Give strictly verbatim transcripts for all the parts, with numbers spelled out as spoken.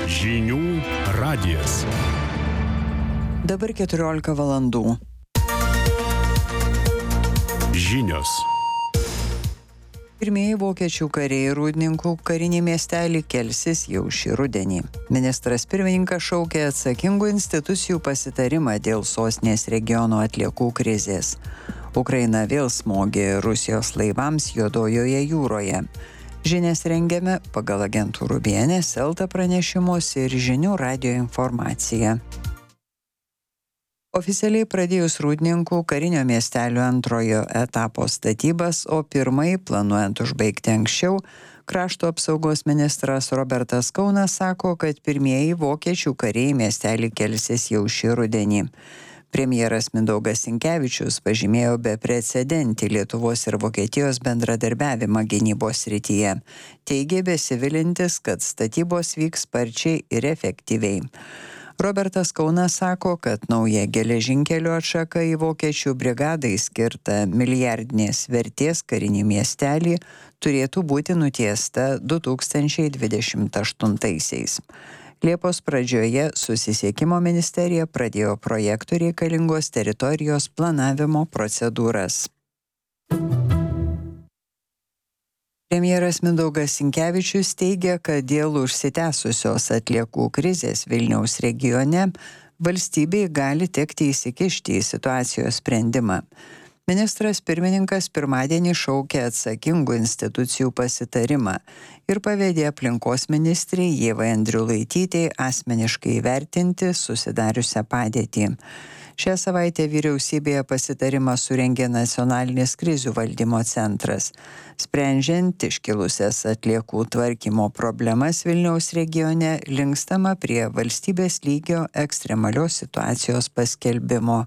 Žinių radijas. Dabar keturiolika valandų. Žinios. Pirmieji vokiečių kariai rūdninkų karinį miestelį kelsis jau šį rudenį. Ministras pirmininkas šaukė atsakingų institucijų pasitarimą dėl sostinės regiono atliekų krizės. Ukraina vėl smogė Rusijos laivams Juodojoje jūroje. Žinias rengiame pagal agentūrų B N S, Elta pranešimus ir Žinių radijo informaciją. Oficialiai pradėjus Rūdninkų karinio miestelio antrojo etapo statybas, o pirmąjį planuojant užbaigti anksčiau, krašto apsaugos ministras Robertas Kaunas sako, kad pirmieji vokiečių kariai miestelį kelsis jau šį rudenį. Premjeras Mindaugas Sinkevičius pažymėjo beprecedentį Lietuvos ir Vokietijos bendradarbiavimą gynybos srityje. Teigė besivilintis, kad statybos vyks sparčiai ir efektyviai. Robertas Kaunas sako, kad nauja geležinkelio atšaka į vokiečių brigadai skirta milijardinės vertės karinį miestelį turėtų būti nutiesta du tūkstančiai dvidešimt aštuntaisiais. Liepos pradžioje Susisiekimo ministerija pradėjo projektų reikalingos teritorijos planavimo procedūras. Premjeras Mindaugas Sinkevičius teigia, kad dėl užsitęsusios atliekų krizės Vilniaus regione valstybei gali tekti įsikišti į situacijos sprendimą. Ministras pirmininkas pirmadienį šaukė atsakingų institucijų pasitarimą ir pavedė aplinkos ministrei Ievai Andriulaitytei asmeniškai įvertinti susidariusią padėtį. Šią savaitę vyriausybėje pasitarimą surengė Nacionalinis krizių valdymo centras. Sprendžiant iškilusias atliekų tvarkymo problemas Vilniaus regione, linkstama prie valstybės lygio ekstremalios situacijos paskelbimo.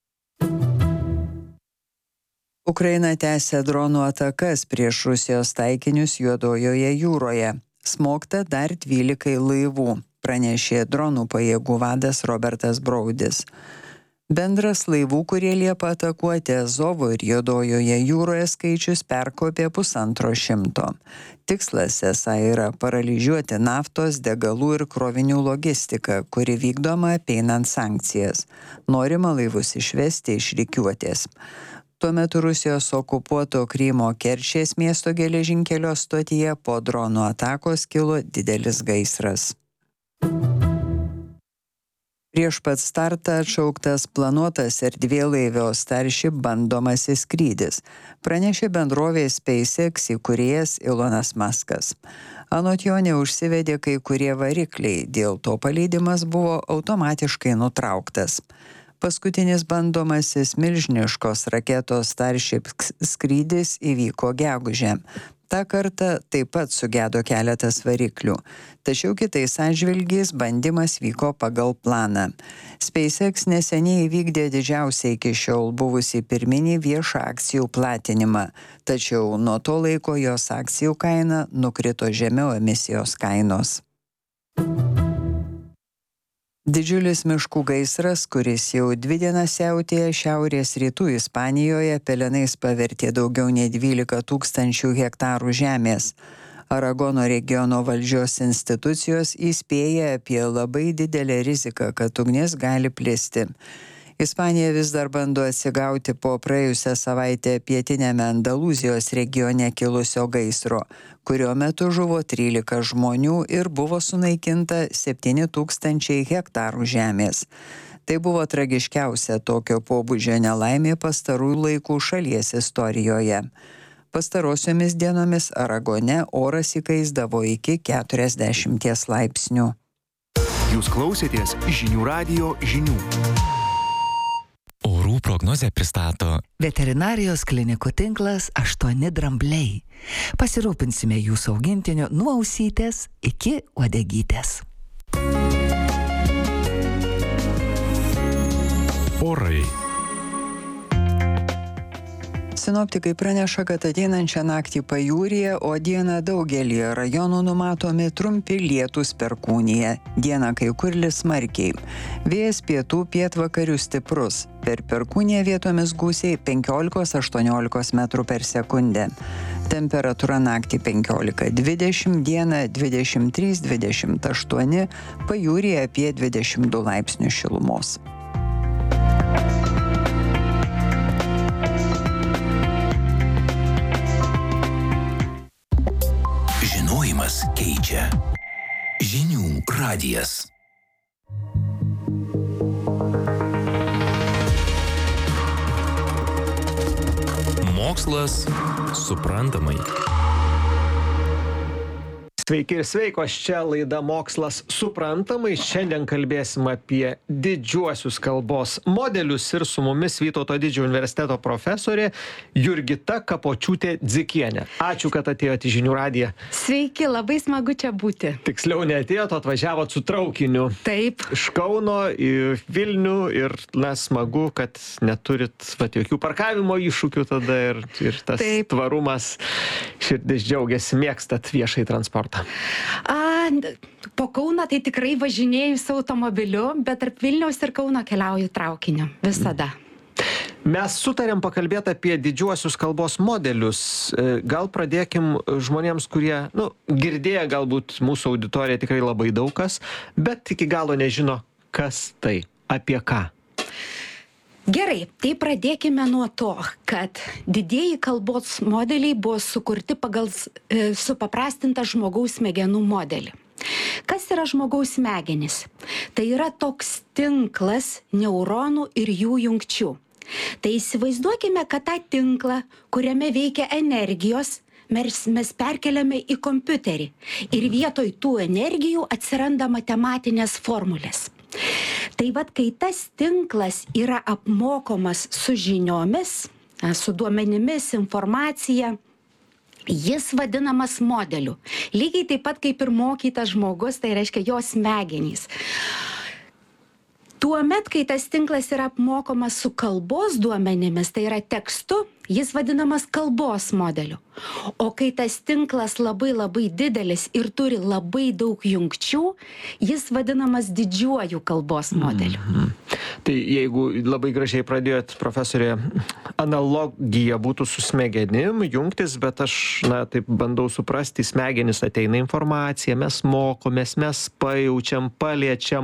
Ukraina tęsia dronų atakas prieš Rusijos taikinius Juodojoje jūroje. Smogta dar dvylikai laivų, pranešė dronų pajėgų vadas Robertas Braudis. Bendras laivų, kurie liepą atakuoti Azovo ir Juodojoje jūroje skaičius perkopė pusantro šimto. Tikslas esą yra paralyžiuoti naftos, degalų ir krovinių logistiką, kuri vykdoma apeinant sankcijas. Norima laivus išvesti iš rikiuotės. Tuo metu Rusijos okupuoto Krymo Kerčės miesto geležinkelio stotyje po dronų atakos kilo didelis gaisras. Prieš pat startą atšauktas planuotas erdvėlaivio Starship bandomasis skrydis, pranešė bendrovės SpaceX įkūrėjas Elonas Muskas. Anot jo neužsivedė kai kurie varikliai, dėl to paleidimas buvo automatiškai nutrauktas. Paskutinis bandomasis milžiniškos raketos Starship skrydis įvyko gegužę. Ta kartą taip pat sugedo keletas variklių, tačiau kitais atžvilgiais bandymas vyko pagal planą. SpaceX neseniai įvykdė didžiausią iki šiol buvusį pirminį viešą akcijų platinimą, tačiau nuo to laiko jos akcijų kaina nukrito žemiau emisijos kainos. Didžiulis miškų gaisras, kuris jau dvi dienas siautėja šiaurės rytų Ispanijoje, pelenais pavertė daugiau nei dvylika tūkstančių hektarų žemės. Aragono regiono valdžios institucijos įspėja apie labai didelę riziką, kad ugnis gali plisti. Ispanija vis dar bando atsigauti po praėjusią savaitę pietiniame Andalūzijos regione kilusio gaisro, kurio metu žuvo trylika žmonių ir buvo sunaikinta septyni tūkstančiai hektarų žemės. Tai buvo tragiškiausia tokio pobūdžio nelaimė pastarųjų laikų šalies istorijoje. Pastarosiomis dienomis Aragone oras įkaisdavo iki keturiasdešimties laipsnių. Jūs klausėtės Žinių radijo žinių. Orų prognozę pristato Veterinarijos klinikų tinklas aštuoni drambliai. Pasirūpinsime jūsų augintiniu nuo ausytės iki uodegytės. Orai. Sinoptikai praneša, kad ateinančią naktį pajūryje, o dieną daugelyje rajonų numatomi trumpi lietūs perkūnija. Dieną kai kur lis smarkiai. Vėjas pietų pietvakarių stiprus. Per perkūniją vietomis gūsiai penkiolikos aštuoniolikos metrų per sekundę. Temperatūra naktį penkiolika dvidešimt, dieną dvidešimt trys dvidešimt aštuoni, pajūryje apie dvidešimt du laipsnius šilumos. Žinojimas keičia. Žinių radijas. Mokslas suprantamai. Sveiki ir sveikos, čia laida Mokslas suprantamai. Šiandien kalbėsim apie didžiuosius kalbos modelius ir su mumis Vytauto Didžiojo universiteto profesorė Jurgita Kapočiūtė-Dzikienė. Ačiū, kad atėjote į Žinių radiją. Sveiki, labai smagu čia būti. Tiksliau neatėjot, atvažiavot su traukiniu. Taip. Iš Kauno į Vilnių ir, na, smagu, kad neturit vat, jokių parkavimo iššūkių tada ir, ir tas Taip. Tvarumas, širdis džiaugiasi, mėgstat viešai transportą. A, po Kauną tai tikrai važinėju su automobiliu, bet tarp Vilniaus ir Kauno keliauju traukiniu. Visada. Mes sutarėm pakalbėti apie didžiuosius kalbos modelius. Gal pradėkim žmonėms, kurie, nu, girdėję galbūt mūsų auditorija tikrai labai daug kas, bet iki galo nežino, kas tai, apie ką. Gerai, tai pradėkime nuo to, kad didieji kalbos modeliai buvo sukurti pagal e, supaprastintą žmogaus smegenų modelį. Kas yra žmogaus smegenys? Tai yra toks tinklas neuronų ir jų jungčių. Tai įsivaizduokime, kad tą tinklą, kuriame veikia energijos, mes, mes perkeliame į kompiuterį ir vietoj tų energijų atsiranda matematinės formulės. Tai vat, kai tas tinklas yra apmokomas su žiniomis, su duomenimis, informacija, jis vadinamas modeliu. Lygiai taip pat kaip ir mokytas žmogus, tai reiškia jo smegenys. Tuomet, kai tas tinklas yra apmokomas su kalbos duomenimis, tai yra tekstu, jis vadinamas kalbos modeliu. O kai tas tinklas labai labai didelis ir turi labai daug jungčių, jis vadinamas didžiuoju kalbos modeliu. Mm-hmm. Tai jeigu labai gražiai pradėjot, profesorė, analogija būtų su smegenim, jungtis, bet aš, na, taip bandau suprasti, smegenis ateina informacija, mes mokomės, mes pajaučiam, paliečiam,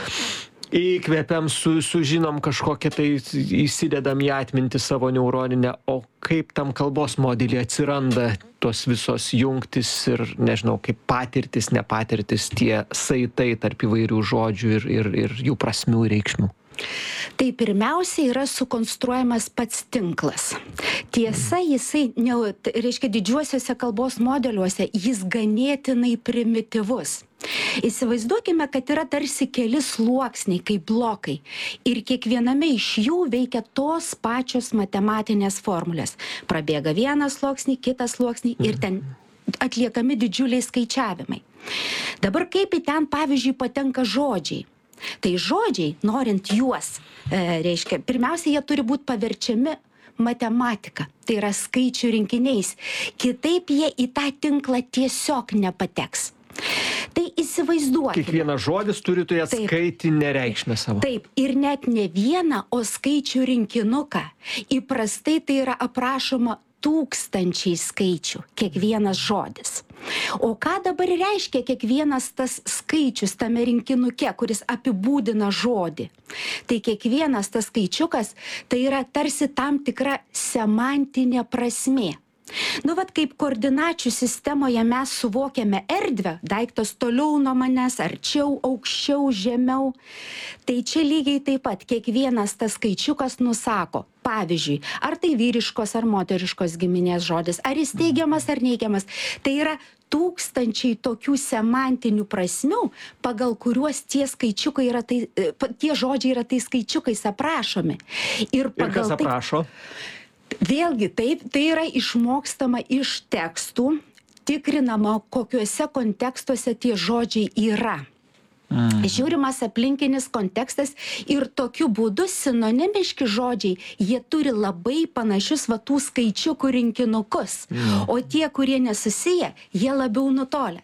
įkvepiam, su, sužinom kažkokią tai, įsidedam į atmintį savo neuroninę, o kaip tam kalbos modelį atsiranda tos visos jungtis ir, nežinau, kaip patirtis, nepatirtis, tie saitai tarp įvairių žodžių ir, ir, ir jų prasmių ir reikšmių. Tai pirmiausia yra sukonstruojamas pats tinklas. Tiesa, jisai, ne, reiškia, didžiuosiuose kalbos modeliuose, jis ganėtinai primityvus. Įsivaizduokime, kad yra tarsi keli sluoksniai, kaip blokai, ir kiekviename iš jų veikia tos pačios matematinės formulės. Prabėga vienas sluoksnį, kitas sluoksnį ir ten atliekami didžiuliai skaičiavimai. Dabar kaip į ten, pavyzdžiui, patenka žodžiai? Tai žodžiai, norint juos, e, reiškia, pirmiausia, jie turi būti paverčiami matematika, tai yra skaičių rinkiniais. Kitaip jie į tą tinklą tiesiog nepateks. Tai įsivaizduokime. Kiekvienas žodis turi turėti skaitinę reikšmę savo. Taip, ir net ne vieną, o skaičių rinkinuką. Įprastai tai yra aprašoma tūkstančiai skaičių, kiekvienas žodis. O ką dabar reiškia kiekvienas tas skaičius tame rinkinuke, kuris apibūdina žodį? Tai kiekvienas tas skaičiukas, tai yra tarsi tam tikra semantinė prasmė. Nu, vat kaip koordinačių sistemoje mes suvokiame erdvę, daiktas toliau nuo manęs, arčiau, aukščiau, žemiau. Tai čia lygiai taip pat kiekvienas tas skaičiukas nusako, pavyzdžiui, ar tai vyriškos ar moteriškos giminės žodis, ar jis teigiamas ar neigiamas. Tai yra tūkstančiai tokių semantinių prasmių, pagal kuriuos tie skaičiukai yra tai, tie žodžiai yra tai skaičiukais aprašomi. Ir, ir kas aprašo? Tai, vėlgi, taip, tai yra išmokstama iš tekstų, tikrinama, kokiuose kontekstuose tie žodžiai yra. Mm. Žiūrimas aplinkinis kontekstas ir tokiu būdu sinonimiški žodžiai, jie turi labai panašius va tų skaičiukų rinkinukus, mm. o tie, kurie nesusiję, jie labiau nutolę.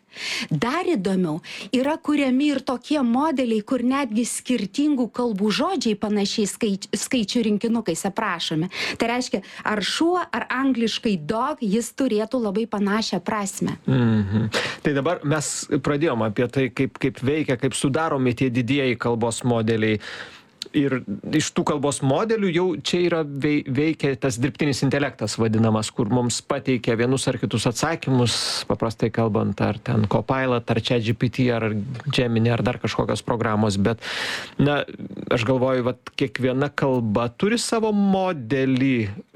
Dar įdomiau, yra kuriami ir tokie modeliai, kur netgi skirtingų kalbų žodžiai panašiai skaič, skaičių rinkinukais aprašomi. Tai reiškia, ar šuo, ar angliškai dog, jis turėtų labai panašią prasme. Mhm. Tai dabar mes pradėjom apie tai, kaip, kaip veikia, kaip sudaromi tie didieji kalbos modeliai. Ir iš tų kalbos modelių jau čia yra veikia tas dirbtinis intelektas vadinamas, kur mums pateikia vienus ar kitus atsakymus, paprastai kalbant, ar ten Copilot, ar ChatGPT, ar Gemini, ar dar kažkokios programos, bet, na, aš galvoju, vat, kiekviena kalba turi savo modelį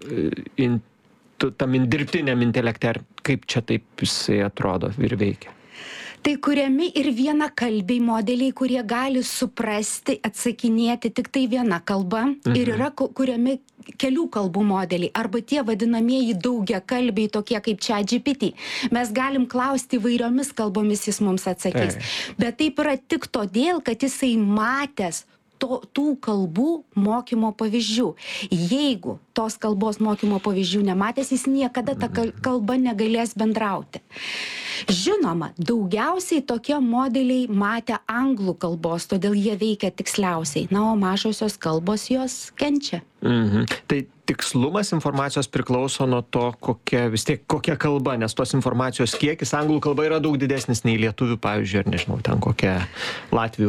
in, tam dirbtiniam intelekte, ar kaip čia taip jisai atrodo ir veikia. Tai kuriami ir vienakalbiai modeliai, kurie gali suprasti, atsakinėti tik tai viena kalba. Mhm. Ir yra kuriami kelių kalbų modeliai, arba tie vadinamieji daugiakalbiai, tokie kaip ChatGPT. Mes galim klausti įvairiomis kalbomis, jis mums atsakys. Tai. Bet taip yra tik todėl, kad jisai matęs to, tų kalbų mokymo pavyzdžių. Jeigu tos kalbos mokymo pavyzdžių nematęs, jis niekada tą kalbą negalės bendrauti. Žinoma, daugiausiai tokie modeliai matė anglų kalbos, todėl jie veikia tiksliausiai. Na, o mažosios kalbos jos kenčia. Mhm. Tai tikslumas informacijos priklauso nuo to, kokia, vis tiek kokia kalba, nes tos informacijos kiekis anglų kalba yra daug didesnis nei lietuvių, pavyzdžiui, ar nežinau, ten kokia Latvių.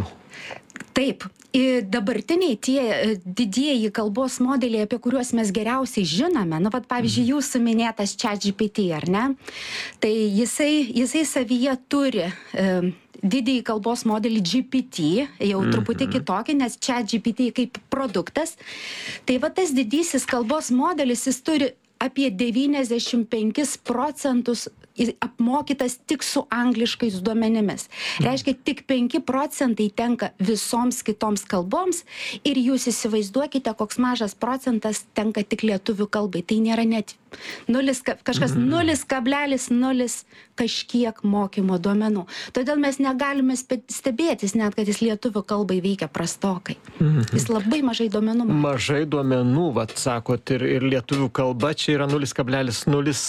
Taip, dabartiniai tie didieji kalbos modeliai, apie kuriuos mes geriausiai žinome, nu, vat, pavyzdžiui, jūsų minėtas ChatGPT, ar ne? Tai jisai, jisai savyje turi e, didįjį kalbos modelį G P T, jau mm-hmm. truputį kitokį, nes ChatGPT kaip produktas. Tai va tas didysis kalbos modelis, jis turi apie devyniasdešimt penkis procentus apmokytas tik su angliškais duomenimis. Reiškia, tik penki procentai tenka visoms kitoms kalboms ir jūs įsivaizduokite, koks mažas procentas tenka tik lietuvių kalbai. Tai nėra net nulis, kažkas nulis kablelis nulis kažkiek mokymo duomenų. Todėl mes negalime stebėtis net, kad jis lietuvių kalbai veikia prastokai. Jis labai mažai duomenų. Mažai duomenų, vat sakot, ir, ir lietuvių kalba čia yra nulis kablelis nulis.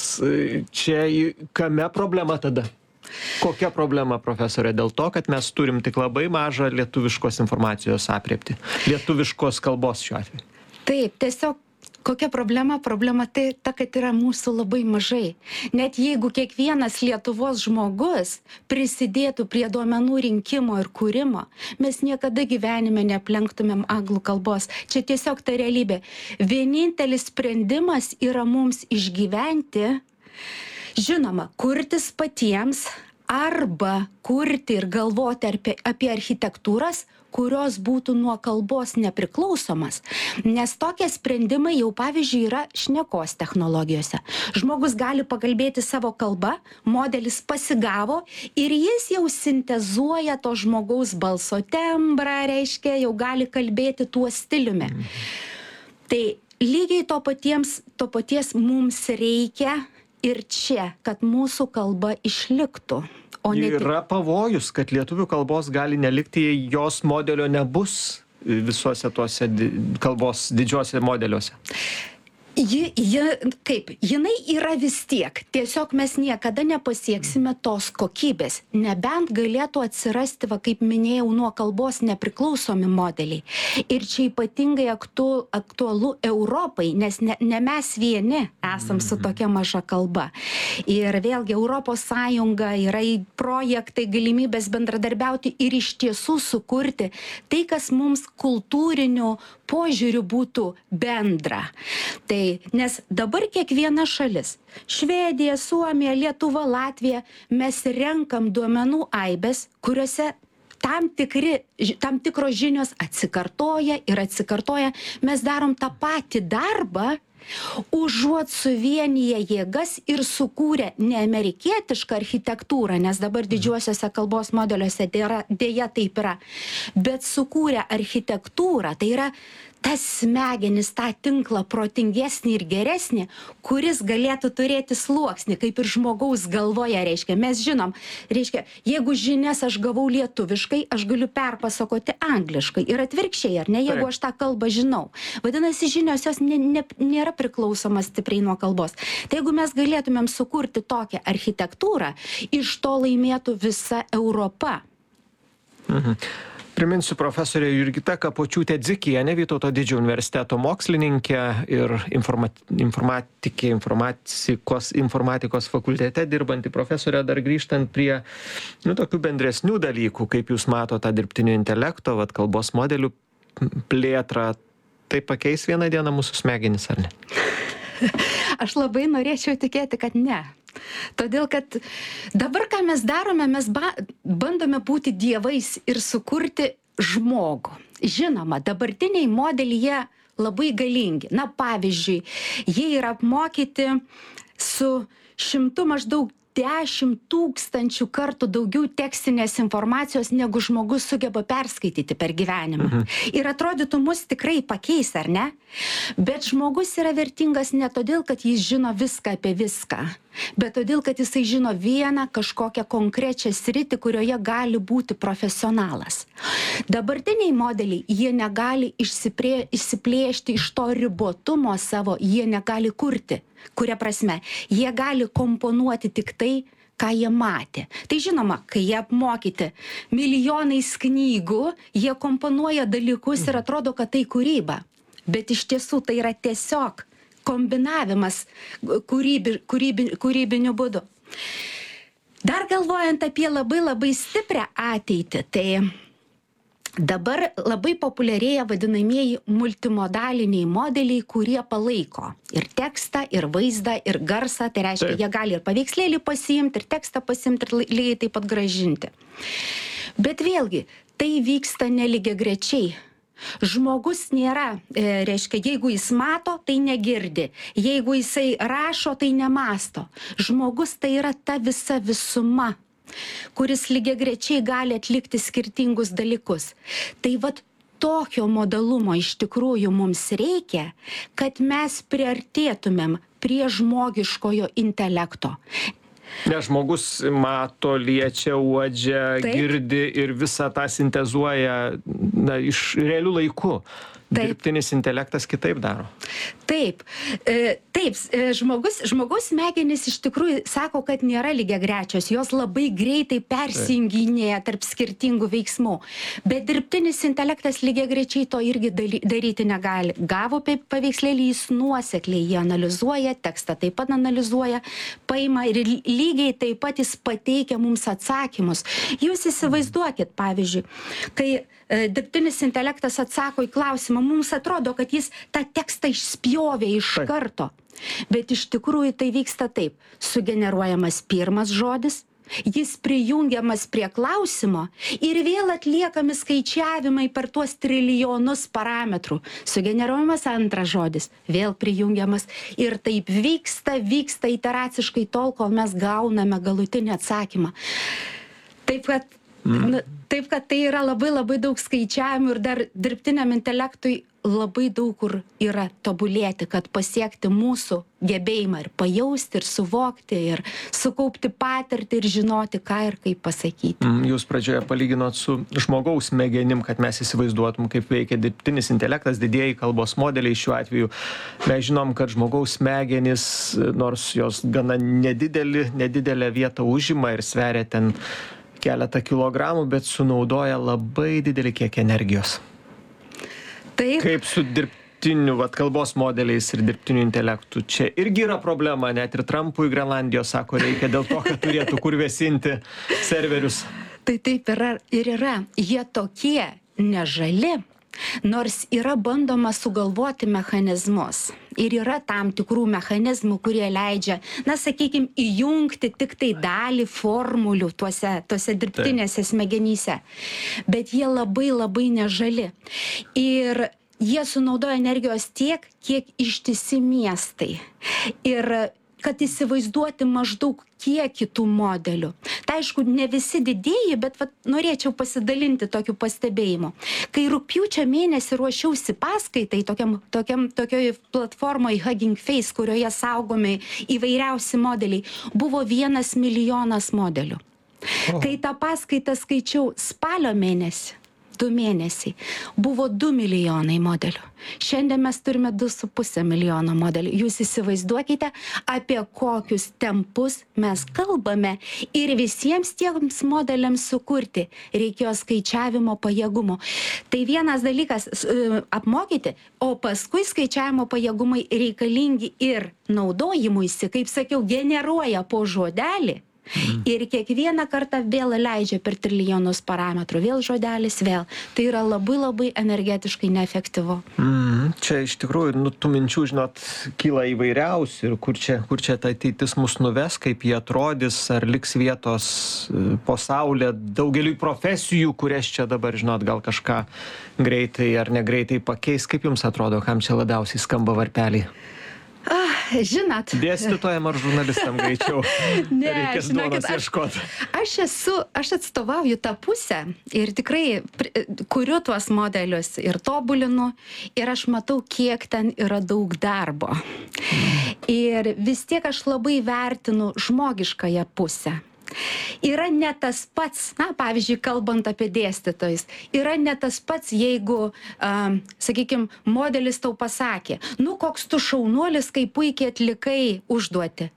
Čia kame problema tada? Kokia problema, profesorė? Dėl to, kad mes turim tik labai mažą lietuviškos informacijos aprėptį. Lietuviškos kalbos šiuo atveju. Taip, tiesiog kokia problema? Problema tai ta, kad yra mūsų labai mažai. Net jeigu kiekvienas Lietuvos žmogus prisidėtų prie duomenų rinkimo ir kūrimo, mes niekada gyvenime neaplenktumėm anglų kalbos. Čia tiesiog ta realybė. Vienintelis sprendimas yra mums išgyventi, žinoma, kurtis patiems arba kurti ir galvoti apie, apie architektūras, kurios būtų nuo kalbos nepriklausomas. Nes tokie sprendimai jau, pavyzdžiui, yra šnekos technologijose. Žmogus gali pakalbėti savo kalbą, modelis pasigavo ir jis jau sintezuoja to žmogaus balso tembrą, reiškia, jau gali kalbėti tuo stiliumi. Tai lygiai to patiems, to paties mums reikia ir čia, kad mūsų kalba išliktų. O ne... Yra pavojus, kad lietuvių kalbos gali nelikti, jei jos modelio nebus visuose tuose kalbos didžiuose modeliuose. Ji, ji, kaip, jinai yra vis tiek. Tiesiog mes niekada nepasieksime tos kokybės. Nebent galėtų atsirasti, va, kaip minėjau, nuo kalbos nepriklausomi modeliai. Ir čia ypatingai aktu, aktualu Europai, nes ne, ne mes vieni esam su tokia maža kalba. Ir vėlgi Europos Sąjunga yra į projektai, galimybės bendradarbiauti ir iš tiesų sukurti tai, kas mums kultūriniu požiūriu būtų bendra. Tai nes dabar kiekviena šalis, Švedija, Suomija, Lietuva, Latvija, mes renkam duomenų aibės, kuriuose tam, tikri, tam tikros žinios atsikartoja ir atsikartoja. Mes darom tą patį darbą, užuot suvienyje jėgas ir sukūrę ne amerikietišką architektūrą, nes dabar didžiuosiuose kalbos modeliuose dėja, dėja taip yra, bet sukūrę architektūrą, tai yra tas smegenis, tą tinklą protingesnį ir geresnį, kuris galėtų turėti sluoksnį, kaip ir žmogaus galvoje, reiškia. Mes žinom, reiškia, jeigu žinias aš gavau lietuviškai, aš galiu perpasakoti angliškai ir atvirkščiai, ar ne, jeigu aš tą kalbą žinau. Vadinasi, žinios jos ne, ne, nėra priklausomas stipriai nuo kalbos. Tai jeigu mes galėtumėm sukurti tokią architektūrą, iš to laimėtų visa Europa. Mhm. Priminsiu profesorė Jurgita Kapočiūtė-Dzikienė, Vytauto didžiojo universiteto mokslininkė ir informat, informatikė, informatikos, informatikos fakultete dirbanti profesorė. Dar grįžtant prie nu, tokių bendresnių dalykų, kaip jūs matote tą dirbtinio intelekto, vat, kalbos modelių plėtrą, tai pakeis vieną dieną mūsų smegenis, ar ne? Aš labai norėčiau tikėti, kad ne. Todėl, kad dabar, ką mes darome, mes ba- bandome būti dievais ir sukurti žmogų. Žinoma, dabartiniai modeliai jie labai galingi. Na, pavyzdžiui, jie yra apmokyti su šimtu maždaug dešimt tūkstančių kartų daugiau tekstinės informacijos, negu žmogus sugeba perskaityti per gyvenimą. Mhm. Ir atrodytų, mus tikrai pakeis, ar ne? Bet žmogus yra vertingas ne todėl, kad jis žino viską apie viską, bet todėl, kad jisai žino vieną kažkokią konkrečią sritį, kurioje gali būti profesionalas. Dabartiniai modeliai, jie negali išsiplė, išsiplėšti iš to ribotumo savo, jie negali kurti. Kuria prasme, jie gali komponuoti tik tai, ką jie matė. Tai žinoma, kai jie apmokyti milijonais knygų, jie komponuoja dalykus ir atrodo, kad tai kūryba. Bet iš tiesų tai yra tiesiog kombinavimas kūrybi, kūrybi, kūrybiniu būdu. Dar galvojant apie labai labai stiprią ateitį, tai dabar labai populiarėja vadinamieji multimodaliniai modeliai, kurie palaiko ir tekstą, ir vaizdą, ir garsą. Tai reiškia, taip, jie gali ir paveikslėlį pasiimti, ir tekstą pasiimti, ir lygiai taip pat grąžinti. Bet vėlgi, tai vyksta nelygiagrečiai. Žmogus nėra, e, reiškia, jeigu jis mato, tai negirdi. Jeigu jisai rašo, tai nemasto. Žmogus tai yra ta visa visuma, kuris lygiagrečiai gali atlikti skirtingus dalykus. Tai vat tokio modalumo iš tikrųjų mums reikia, kad mes priartėtumėm prie žmogiškojo intelekto. Nes žmogus mato, liečia, uodžia, taip, girdi ir visą tą sintezuoja na, iš realių laikų. Taip. Dirbtinis intelektas kitaip daro. Taip, e, taip, e, žmogus, žmogaus smegenys iš tikrųjų sako, kad nėra lygiagrečios, jos labai greitai persijunginėja tarp skirtingų veiksmų. Bet dirbtinis intelektas lygiagrečiai to irgi daryti negali. Gavo paveikslėlį, jis nuosekliai jį analizuoja, tekstą taip pat analizuoja, paima ir lygiai taip pat jis pateikia mums atsakymus. Jūs įsivaizduokit, pavyzdžiui, kai e, dirbtinis intelektas atsako į klausimą, mums atrodo, kad jis tą tekstą išspjovė iš karto. Bet iš tikrųjų tai vyksta taip. Sugeneruojamas pirmas žodis, jis prijungiamas prie klausimo ir vėl atliekami skaičiavimai per tuos trilijonus parametrų. Sugeneruojamas antras žodis, vėl prijungiamas ir taip vyksta, vyksta iteraciškai tol, kol mes gauname galutinį atsakymą. Taip, kad Na, taip, kad tai yra labai labai daug skaičiavimų ir dar dirbtiniam intelektui labai daug kur yra tobulėti, kad pasiekti mūsų gebėjimą ir pajausti, ir suvokti, ir sukaupti patirtį, ir žinoti, ką ir kaip pasakyti. Jūs pradžioje palyginot su žmogaus smegenim, kad mes įsivaizduotum, kaip veikia dirbtinis intelektas, didieji kalbos modeliai šiuo atveju. Mes žinom, kad žmogaus smegenys, nors jos gana nedidelį, nedidelę vietą užima ir sveria ten keletą kilogramų, bet sunaudoja labai didelį kiekį energijos. Taip. Kaip su dirbtiniu vat, kalbos modeliais ir dirbtiniu intelektu. Čia irgi yra problema, net ir Trumpui Grenlandijos sako, reikia dėl to, kad turėtų kur vėsinti serverius. Tai taip yra ir yra. Jie tokie nežali, nors yra bandoma sugalvoti mechanizmus. Ir yra tam tikrų mechanizmų, kurie leidžia, na, sakykime, įjungti tik tai dalį formulių tuose, tuose dirbtinėse smegenyse. Bet jie labai labai nežali. Ir jie sunaudoja energijos tiek, kiek ištisi miestai. Ir kad įsivaizduoti maždaug kiek kitų modelių. Tai aišku, ne visi didieji, bet vat, norėčiau pasidalinti tokiu pastebėjimu. Kai rugpjūčio mėnesį ruošiausi paskaitai tokiam, tokiam, tokioj platformoje Hugging Face, kurioje saugomi įvairiausi modeliai, buvo vienas milijonas modelių. Oh. Kai tą paskaitą skaičiau spalio mėnesį, du mėnesiai, buvo du milijonai modelių. Šiandien mes turime du su pusė milijono modelių. Jūs įsivaizduokite, apie kokius tempus mes kalbame ir visiems tiems modeliams sukurti reikėjo skaičiavimo pajėgumo. Tai vienas dalykas apmokyti, o paskui skaičiavimo pajėgumai reikalingi ir naudojimuisi, kaip sakiau, generuoja po žodelį. Mm. Ir kiekvieną kartą vėl leidžia per trilijonus parametrų, vėl žodelis, vėl. Tai yra labai labai energetiškai neefektyvu. Mm, čia iš tikrųjų, nu, tų minčių, žinot, kyla įvairiausių ir kur čia, kur čia ta ateitis mus nuves, kaip jie atrodys, ar liks vietos po saulė daugeliui profesijų, kurias čia dabar, žinot, gal kažką greitai ar negreitai pakeis. Kaip jums atrodo, kam čia labiausiai skamba varpeliai? Ah, žinot. Dėstytojam ar žurnalistam greičiau? Ne, reikės žinokit, duonos ieškoti. Aš esu, aš atstovauju tą pusę ir tikrai kuriu tuos modelius ir tobulinu ir aš matau, kiek ten yra daug darbo. Ir vis tiek aš labai vertinu žmogiškąją pusę. Yra ne tas pats, na, pavyzdžiui, kalbant apie dėstytojus, yra ne tas pats, jeigu, um, sakykime, modelis tau pasakė, nu, koks tu šaunuolis, kai puikiai atlikai užduoti.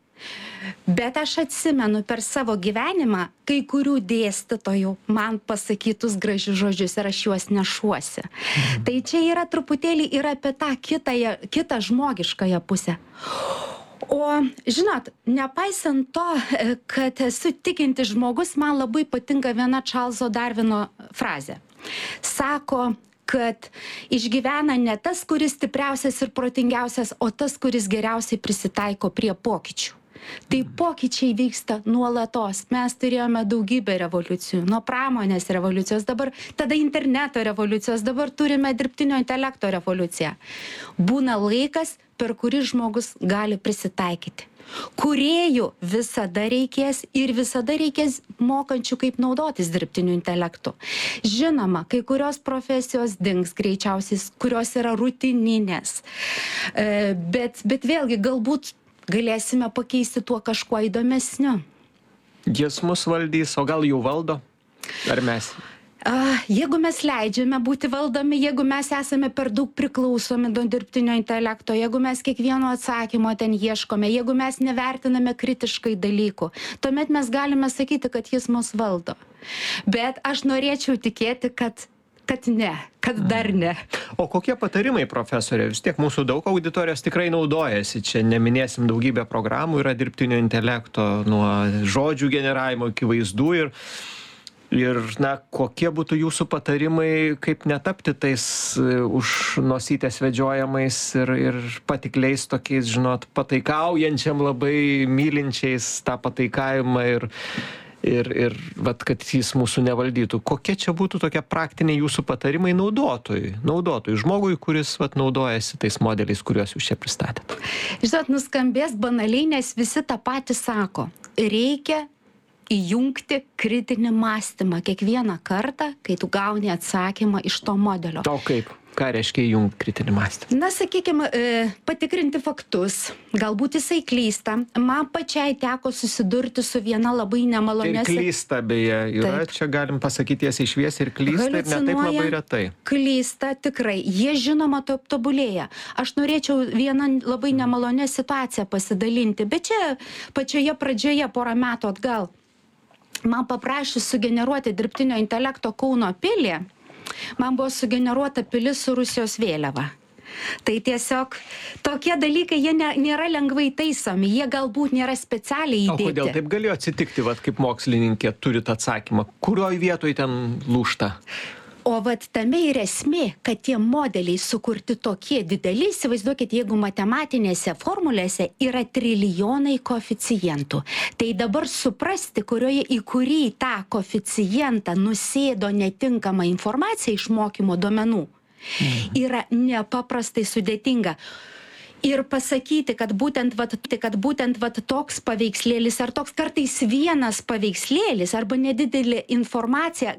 Bet aš atsimenu per savo gyvenimą kai kurių dėstytojų man pasakytus gražius žodžius ir aš juos nešuosi. Mhm. Tai čia yra truputėlį ir apie tą kitąją, kitą žmogiškąją pusę. O, žinot, nepaisant to, kad esu tikintis žmogus, man labai patinka viena Čarlzo Darvino frazė. Sako, kad išgyvena ne tas, kuris stipriausias ir protingiausias, o tas, kuris geriausiai prisitaiko prie pokyčių. Tai pokyčiai vyksta nuolatos. Mes turėjome daugybę revoliucijų, nuo pramonės revoliucijos, dabar tada interneto revoliucijos, dabar turime dirbtinio intelekto revoliuciją. Būna laikas, per kurį žmogus gali prisitaikyti. Kūrėjų visada reikės ir visada reikės mokančių, kaip naudotis dirbtiniu intelektu. Žinoma, kai kurios profesijos dings greičiausiai, kurios yra rutininės. Bet, bet vėlgi, galbūt galėsime pakeisti tuo kažkuo įdomesniu. Jis mus valdys, o gal jau valdo? Ar mes? Jeigu mes leidžiame būti valdomi, jeigu mes esame per daug priklausomi nuo dirbtinio intelekto, jeigu mes kiekvieno atsakymo ten ieškome, jeigu mes nevertiname kritiškai dalykų, tuomet mes galime sakyti, kad jis mus valdo. Bet aš norėčiau tikėti, kad kad ne, kad dar ne. O kokie patarimai, profesorė? Vis tiek mūsų daug auditorijos tikrai naudojasi. Čia neminėsim daugybę programų, yra dirbtinio intelekto, nuo žodžių generavimo iki vaizdų. Ir, ir na, kokie būtų jūsų patarimai, kaip netapti tais už nosytės vedžiojamais ir, ir patikliais tokiais, žinot, pataikaujančiam labai mylinčiais tą pataikavimą ir ir, ir vat, kad jis mūsų nevaldytų. Kokie čia būtų tokie praktiniai jūsų patarimai naudotojui, naudotojui, žmogui, kuris vat, naudojasi tais modeliais, kuriuos jūs čia pristatėt? Žinot, nuskambės banaliai, nes visi tą patį sako. Reikia įjungti kritinį mąstymą kiekvieną kartą, kai tu gauni atsakymą iš to modelio. O kaip? Ką reiškia įjungti kritinį mąstymą? Na, sakykime, patikrinti faktus, galbūt jisai klysta. Man pačiai teko susidurti su viena labai nemalonė. Ir klysta, beje, yra, taip. Čia galim pasakyti tiesiai šviesiai, ir klysta, ir ne taip labai retai. Klysta tikrai, jie žinoma to tobulėja. Aš norėčiau vieną labai nemalonę situaciją pasidalinti, bet čia pačioje pradžioje porą metų atgal man paprašius sugeneruoti dirbtinio intelekto Kauno pilį, man buvo sugeneruota pilis su Rusijos vėliava. Tai tiesiog tokie dalykai, jie ne, nėra lengvai taisomi, jie galbūt nėra specialiai įdėti. O kodėl taip galėjo atsitikti, vat, kaip mokslininkė, turit atsakymą? Kurioj vietoj ten lūžta? O vat tame ir esmė, kad tie modeliai sukurti tokie dideli, įsivaizduokit, jeigu matematinėse formulėse yra trilijonai koeficientų. Tai dabar suprasti, kurioje į kurį tą koeficientą nusėdo netinkama informacija iš mokymo duomenų, yra nepaprastai sudėtinga. ir pasakyti, kad būtent, vat, kad būtent vat, toks paveikslėlis ar toks kartais vienas paveikslėlis arba nedidelė informacija